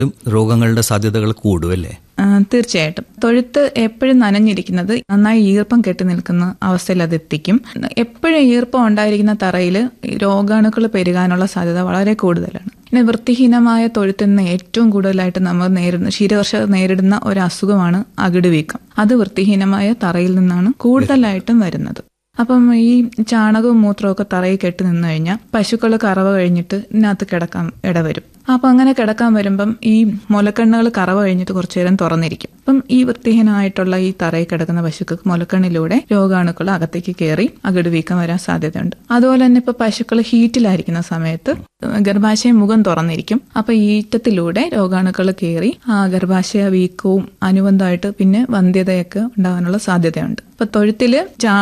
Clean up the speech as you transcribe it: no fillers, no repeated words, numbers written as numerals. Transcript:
രോഗങ്ങളുടെ സാധ്യതകൾ കൂടുമല്ലേ? തീർച്ചയായിട്ടും. തൊഴുത്ത് എപ്പോഴും നനഞ്ഞിരിക്കുന്നത് നന്നായി ഈർപ്പം കെട്ടി നിൽക്കുന്ന അവസ്ഥയിൽ അത് എത്തിക്കും. എപ്പോഴും ഈർപ്പം ഉണ്ടായിരിക്കുന്ന തറയിൽ രോഗാണുക്കൾ പെരുകാനുള്ള സാധ്യത വളരെ കൂടുതലാണ്. പിന്നെ വൃത്തിഹീനമായ തൊഴുത്തിൽ നിന്ന് ഏറ്റവും കൂടുതലായിട്ട് നമ്മൾ ക്ഷീരകർഷകർ നേരിടുന്ന ഒരു അസുഖമാണ് അകിടുവീക്കം. അത് വൃത്തിഹീനമായ തറയിൽ നിന്നാണ് കൂടുതലായിട്ടും വരുന്നത്. അപ്പം ഈ ചാണകവും മൂത്രവും ഒക്കെ തറയിൽ കെട്ടി നിന്ന് കഴിഞ്ഞാൽ പശുക്കൾ കറവ കഴിഞ്ഞിട്ട് ഇതിനകത്ത് കിടക്കാൻ ഇടവരും. അപ്പം അങ്ങനെ കിടക്കാൻ വരുമ്പം ഈ മുലക്കണ്ണുകൾ കറവ കഴിഞ്ഞിട്ട് കുറച്ചു നേരം തുറന്നിരിക്കും. അപ്പം ഈ വൃത്തിഹീനമായിട്ടുള്ള ഈ തറയിൽ കിടക്കുന്ന പശുക്കൾക്ക് മുലക്കണ്ണിലൂടെ രോഗാണുക്കൾ അകത്തേക്ക് കയറി അകിടുവീക്കം വരാൻ സാധ്യതയുണ്ട്. അതുപോലെ തന്നെ ഇപ്പൊ പശുക്കൾ ഹീറ്റിലായിരിക്കുന്ന സമയത്ത് ഗർഭാശയ മുഖം തുറന്നിരിക്കും. അപ്പൊ ഈറ്റത്തിലൂടെ രോഗാണുക്കൾ കയറി ആ ഗർഭാശയ വീക്കവും അനുബന്ധമായിട്ട് പിന്നെ വന്ധ്യതയൊക്കെ ഉണ്ടാകാനുള്ള സാധ്യതയുണ്ട്. ഇപ്പൊ തൊഴുത്തില്